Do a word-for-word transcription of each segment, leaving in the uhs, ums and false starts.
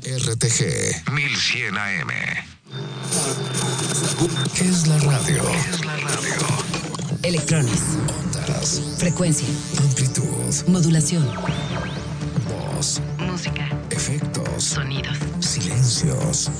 R T G mil cien A M. Es la radio. Es la radio. Electrones. Ondas. Frecuencia. Amplitud. Modulación. Voz. Música. Efectos. Sonidos. Silencios.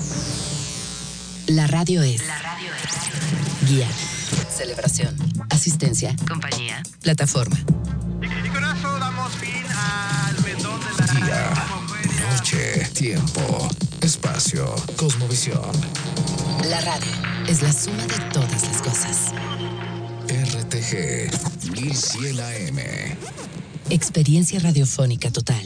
La radio es. La radio es. Guía. Celebración. Asistencia. Compañía. Plataforma. Y con eso damos fin al pendón de la Día. Noche. Tiempo. Espacio. Cosmovisión. La radio es la suma de todas las cosas. R T G mil cien A M. Experiencia radiofónica total.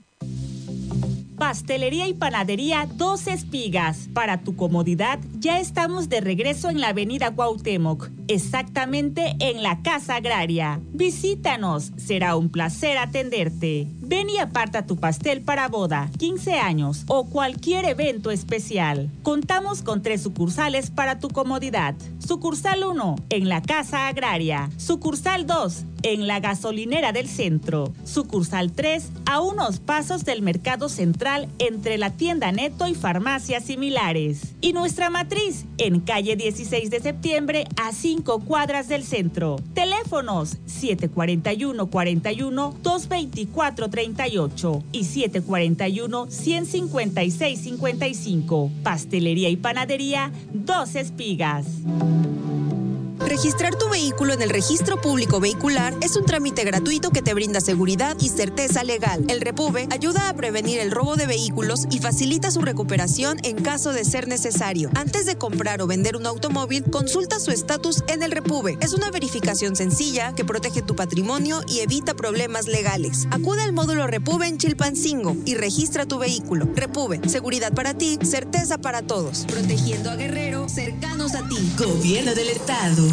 Pastelería y panadería Dos Espigas. Para tu comodidad, ya estamos de regreso en la avenida Cuauhtémoc, exactamente en la Casa Agraria. Visítanos, será un placer atenderte. Ven y aparta tu pastel para boda, quince años o cualquier evento especial. Contamos con tres sucursales para tu comodidad. Sucursal uno, en la Casa Agraria. Sucursal dos, en la gasolinera del centro. Sucursal tres, a unos pasos del mercado central entre la tienda Neto y farmacias similares. Y nuestra matriz, en calle dieciséis de septiembre, a cinco cuadras del centro. Teléfonos siete cuarenta y uno, cuarenta y uno, doscientos veinticuatro, treinta y ocho y siete cuarenta y uno, ciento cincuenta y seis, cincuenta y cinco. Pastelería y panadería Dos Espigas. Registrar tu vehículo en el Registro Público Vehicular es un trámite gratuito que te brinda seguridad y certeza legal. El Repube ayuda a prevenir el robo de vehículos y facilita su recuperación en caso de ser necesario. Antes de comprar o vender un automóvil, consulta su estatus en el Repube. Es una verificación sencilla que protege tu patrimonio y evita problemas legales. Acude al módulo Repube en Chilpancingo y registra tu vehículo. Repube, seguridad para ti, certeza para todos. Protegiendo a Guerrero, cercanos a ti. Gobierno del Estado.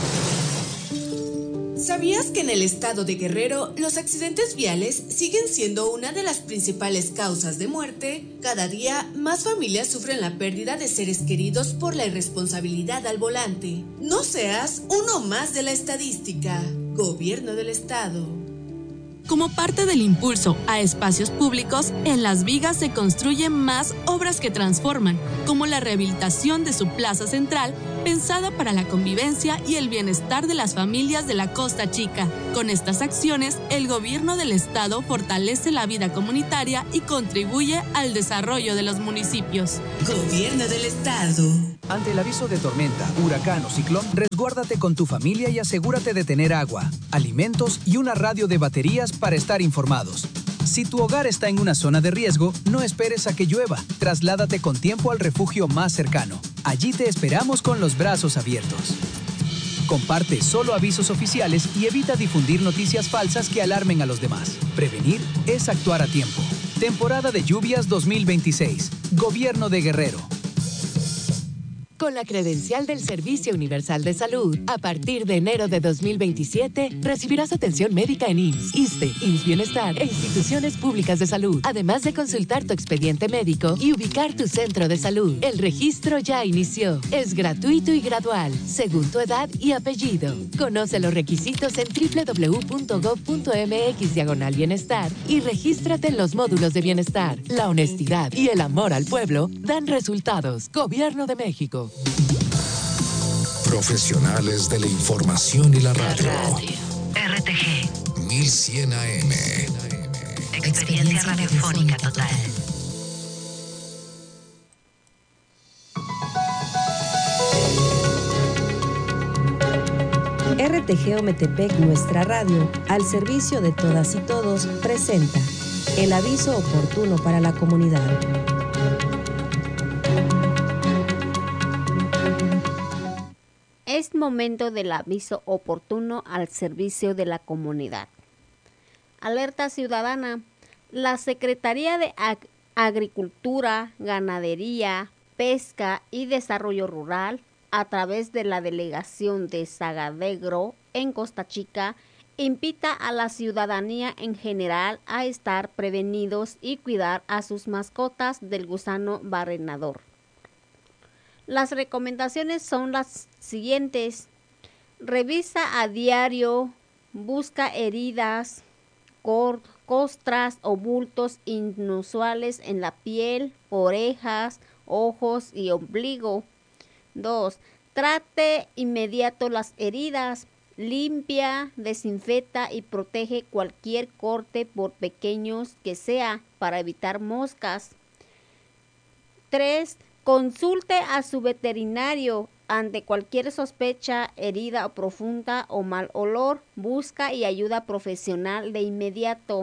¿Sabías que en el estado de Guerrero los accidentes viales siguen siendo una de las principales causas de muerte? Cada día más familias sufren la pérdida de seres queridos por la irresponsabilidad al volante. No seas uno más de la estadística. Gobierno del Estado. Como parte del impulso a espacios públicos, en Las Vigas se construyen más obras que transforman, como la rehabilitación de su plaza central, pensada para la convivencia y el bienestar de las familias de la Costa Chica. Con estas acciones, el gobierno del estado fortalece la vida comunitaria y contribuye al desarrollo de los municipios. Gobierno del Estado. Ante el aviso de tormenta, huracán o ciclón, resguárdate con tu familia y asegúrate de tener agua, alimentos y una radio de baterías para estar informados. Si tu hogar está en una zona de riesgo, no esperes a que llueva. Trasládate con tiempo al refugio más cercano. Allí te esperamos con los brazos abiertos. Comparte solo avisos oficiales y evita difundir noticias falsas que alarmen a los demás. Prevenir es actuar a tiempo. Temporada de lluvias dos mil veintiséis. Gobierno de Guerrero. Con la credencial del Servicio Universal de Salud, a partir de enero de dos mil veintisiete, recibirás atención médica en I M S S, ISSSTE, I M S S Bienestar e instituciones públicas de salud, además de consultar tu expediente médico y ubicar tu centro de salud. El registro ya inició. Es gratuito y gradual, según tu edad y apellido. Conoce los requisitos en doble u doble u doble u punto gob punto eme equis diagonal bienestar y regístrate en los módulos de bienestar. La honestidad y el amor al pueblo dan resultados. Gobierno de México. Profesionales de la información y la radio. La radio. R T G mil cien A M. Experiencia radiofónica total. R T G Ometepec, nuestra radio, al servicio de todas y todos, presenta el aviso oportuno para la comunidad. Es momento del aviso oportuno al servicio de la comunidad. Alerta ciudadana. La Secretaría de Ag- Agricultura, Ganadería, Pesca y Desarrollo Rural, a través de la Delegación de Sagadegro en Costa Chica, invita a la ciudadanía en general a estar prevenidos y cuidar a sus mascotas del gusano barrenador. Las recomendaciones son las siguientes. Revisa a diario, busca heridas, cor- costras o bultos inusuales en la piel, orejas, ojos y ombligo. dos. Trate inmediato las heridas. Limpia, desinfecta y protege cualquier corte por pequeños que sea para evitar moscas. tres. Consulte a su veterinario ante cualquier sospecha, herida profunda o mal olor. Busca y ayuda profesional de inmediato.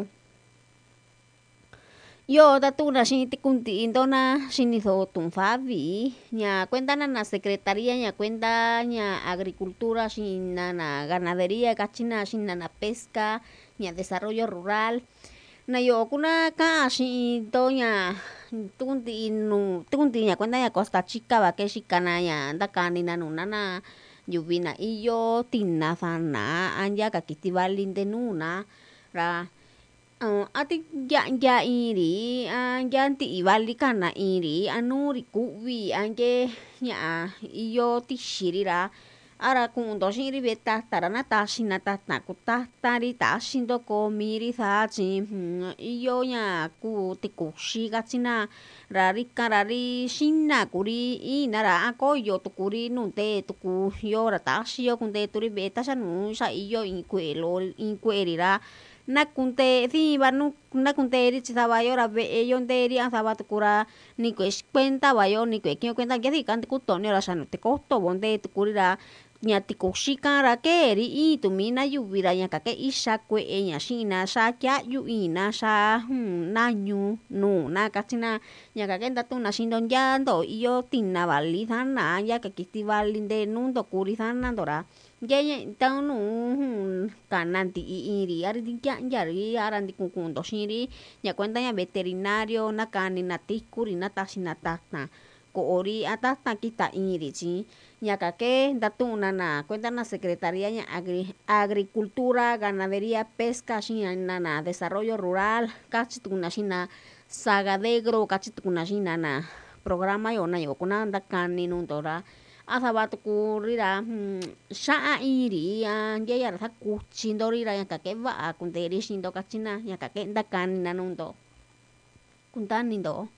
Yo datuna shiniti kunti indona shinizo tunfavi ña cuenta na secretaría ña cuenta ña agricultura shina na ganadería gachina shina na pesca ña desarrollo rural na yo kuna ka shi doña tunti inu tunti ña cuenta ña Costa Chica va que shikana ña ndakani na nunana yuvina iyo tina fana anya kakitivalin de nuna ra Uh, ati ya ya iri an uh, yanti ibali kana iri anuri kuwi ange nya iyo tishirira ara kundo shiri beta tarana tashina tatna kutatari tashindo komiri thachi hmm, iyo nya ku tikushi gachina rari karari shinna kuri inara akoyo tukuri nunte tuku yora tashiyo kunde turi beta shanu sha iyo inkuelo inkuerira na kunte thi banu na kunte ri chaba yo ra be yo nderi an saba tukura ni que cuenta ba yo ni que cuenta que di kan ku tonio ra shanu te kosto bonde tukurira nya tikushika ra ke ri i tumina yuvira nya ka ke isha kwe nya shina sha kya yu ina sha hmm, na nyu no na kachina nya ka kenda tu na shindon yando iyo tinna vali thana ya ka kiti valinde nundo kuri thana ndora Gaya tanu kananti iri ari dikia yari arandi kukundo shiri ya cuenta ya veterinario na kani na tikuri na tashina tatna ko ori atata kita iri chi ya kake datuna na cuenta na secretaría ya agri, agricultura ganadería pesca shina na desarrollo rural kachituna shina sagadegro kachituna shina na programa yo na yo kunanda kani nundora Azabat kurira sha iri ya ya ra kuchindorira ya kake va kunteri shindo kachina ya kake ndakan nanundo kuntanindo.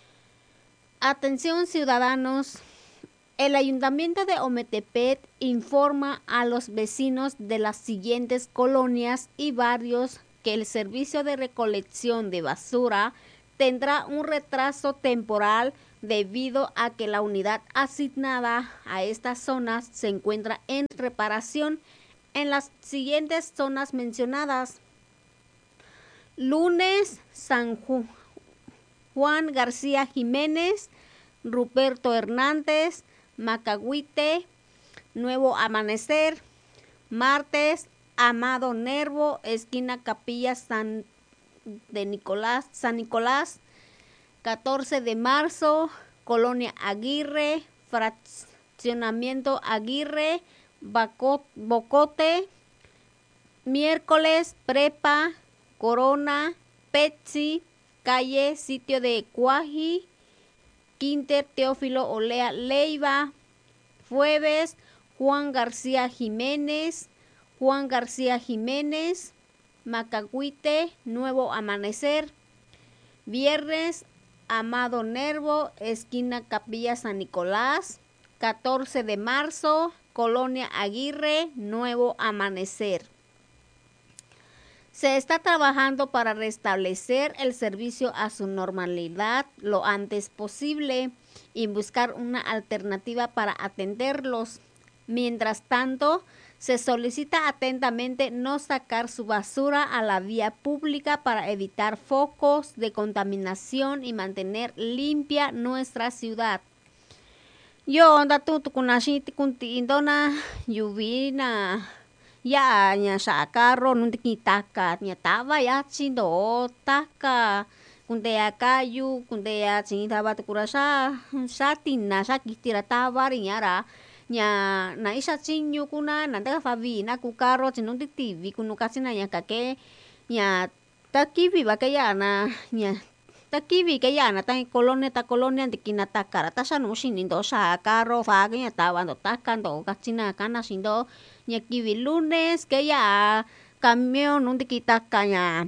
Atención ciudadanos, el Ayuntamiento de Ometepec informa a los vecinos de las siguientes colonias y barrios que el servicio de recolección de basura tendrá un retraso temporal debido a que la unidad asignada a estas zonas se encuentra en reparación en las siguientes zonas mencionadas. Lunes, San Juan García Jiménez, Ruperto Hernández, Macahuite, Nuevo Amanecer. Martes, Amado Nervo, esquina Capilla San de Nicolás, San Nicolás. catorce de marzo, Colonia Aguirre, Fraccionamiento Aguirre, Bacot, Bocote. Miércoles, Prepa, Corona, Petsi, Calle, Sitio de Cuaji, Quinter Teófilo Olea Leiva. Jueves, Juan García Jiménez, Juan García Jiménez, Macahuite, Nuevo Amanecer. Viernes, Amado Nervo, esquina Capilla San Nicolás. catorce de marzo, Colonia Aguirre, Nuevo Amanecer. Se está trabajando para restablecer el servicio a su normalidad lo antes posible y buscar una alternativa para atenderlos. Mientras tanto, se solicita atentamente no sacar su basura a la vía pública para evitar focos de contaminación y mantener limpia nuestra ciudad. Yo onda tu tukunashiti kunti indona yuvina ya nya sa carro nunti kitaka nya tava ya chindo taka kundea kayu kundea chintaba tukurasha satina sakitira tava riñara nya na isa chinyu kuna nanda favina ku carro chinunti tivi kunu kasina nya kake nya takivi bakaya na nya takivi kaya na tan colonia ta colonia tikina takara ta sanu shinindo sa carro fa nya tava ndo takando kasina kana shindo nya kivi lunes kaya camión nunti kitaka nya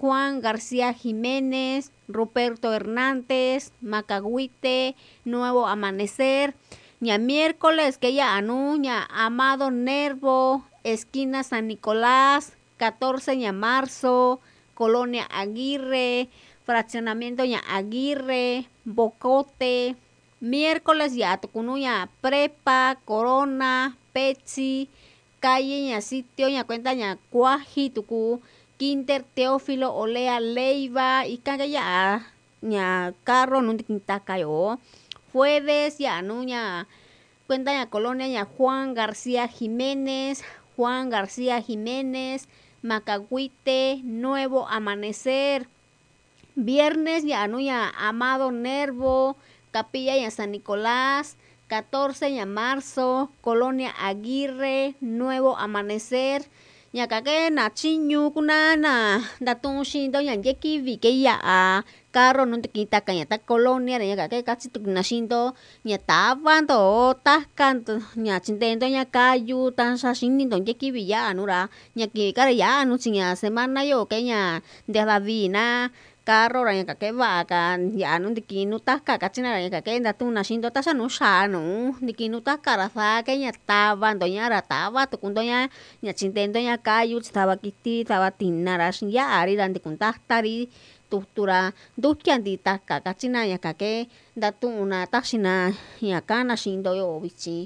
Juan García Jiménez, Ruperto Hernández, Macahuite, Nuevo Amanecer, ña miércoles que ya anu, ña Amado Nervo, esquina San Nicolás, catorce ña marzo, Colonia Aguirre, fraccionamiento ña Aguirre, Bocote, miércoles ya tucunu ña Prepa, Corona, Petsi, calle ña sitio ña cuenta ña Cuaji, tucu, Quinter Teófilo Olea Leiva, y calle ya ña carro nunti quintacayo, jueves ya anu ña cuenta ña Colonia ña Juan García Jiménez, Juan García Jiménez, Macahuite, Nuevo Amanecer, viernes ya anu ña Amado Nervo, Capilla ña San Nicolás, catorce ña marzo, Colonia Aguirre, Nuevo Amanecer, ña kake na chiñu kuna na datun shindo ña yeki vike ya a carro no te quita caña ta colonia ña kake kachi tu na shindo ña tavando taskanto ña chintendo ña kayu tan sa shinindo yeki villa anura ña ki kare ya anu chiña semana yo que ña de la vina carro ra ña kake va ka ya anu dikinu taska kachina ra ña kake datun na shindo ta sa no sha no dikinu taska ra fa que ña tavando ña ra tava tu kundo ña ña chintendo ña kayu estaba kiti estaba tinara ya ari ra ndikuntari tutura dukiandi taska kachina ña kake datun na taxina ña kana shindo yo vichi.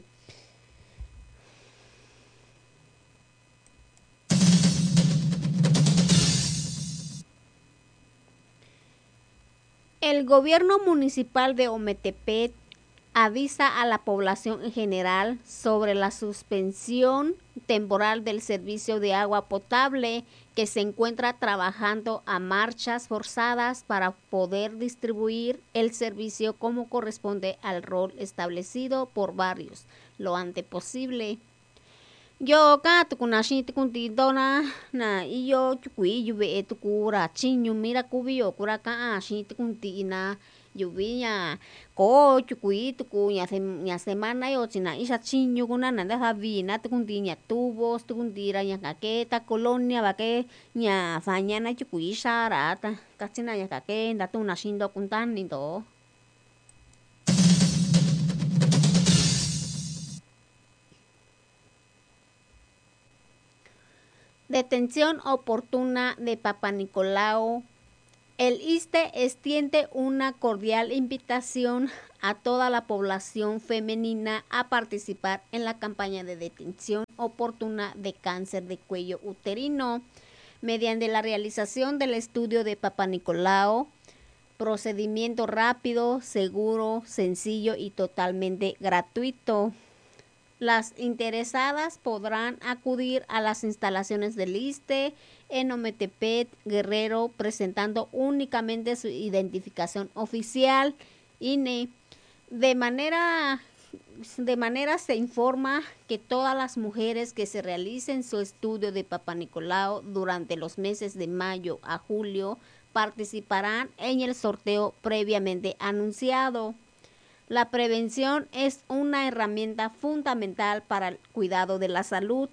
El gobierno municipal de Ometepec avisa a la población en general sobre la suspensión temporal del servicio de agua potable que se encuentra trabajando a marchas forzadas para poder distribuir el servicio como corresponde al rol establecido por barrios lo antes posible. Yo ka tukuna shi tukunti dona na iyo chukui yuve tukura chinyu mira kubiyo kura ka shi tukunti na yuviña ko chukui tuku ña ña semana yo china isa chinyu kuna na deja vina tukunti ña tubos tukuntira ña kake ta colonia va que ña fañana chukui shara ta kachina ña kake ndatuna shindo kuntani do. Detención oportuna de Papa Nicolau. El ISSSTE extiende una cordial invitación a toda la población femenina a participar en la campaña de detención oportuna de cáncer de cuello uterino mediante la realización del estudio de Papa Nicolau, procedimiento rápido, seguro, sencillo y totalmente gratuito. Las interesadas podrán acudir a las instalaciones del ISSSTE en Ometepec, Guerrero, presentando únicamente su identificación oficial, I N E. De manera, de manera se informa que todas las mujeres que se realicen su estudio de Papa Nicolau durante los meses de mayo a julio participarán en el sorteo previamente anunciado. La prevención es una herramienta fundamental para el cuidado de la salud.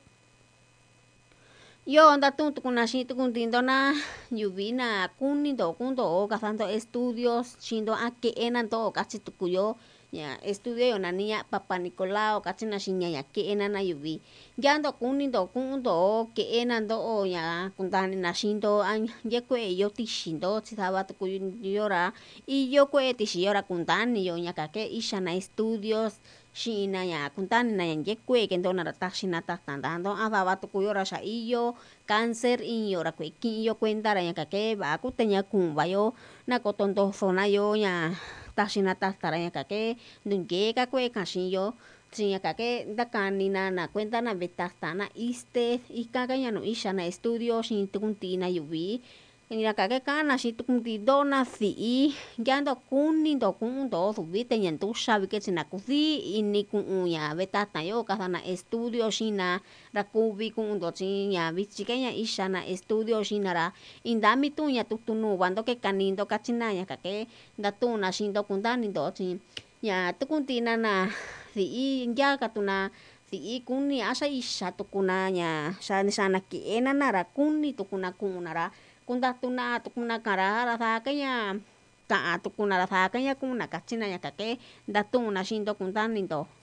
Yo onda tu tukunashi tukundindona yuvina kunindo kundo gastando estudios chindo ake enan to kachi tukuyo ya estudio yo na niña Papa Nicolau kachina shinya ya ke enan yuvi yando kunindo kundo ke enan do ya kuntani na shindo an yekwe yo tishindo chitaba tukuyora y yo kwe tishiyora kuntani yo nya kake isha na estudios shina ya kuntani na yekwe kendo na tashina tandando ababa tukuyora sha iyo cáncer y yora kwe ki yo cuenta ra nya kake ba kutenya kumba yo na kotondo zona yo nya tashina tastara kake nunke ka kwe kashiyo chinya kake dakani na na cuenta na betastana iste ikaka ya no isha na estudio shin tukuntina yuvi Nira kake kana shi tukunti dona fi yando kuni do kun do subite nyantu shabi ke china kusi ini kun ya beta tayo kasana estudio shina rakubi kun do chinya bichikeña ishana estudio shinara indami tuña tutunu bando ke kanindo kachina ya kake datuna shindo kundani do chin ya tukunti nana fi ya katuna fi kuni asa isha tukuna ya shana shana ki enana ra kuni tukuna kunara kunda tuna tukuna karara sa kaya ka tukuna sa kaya kuna kachina ya kake datuna shindo kuntaninto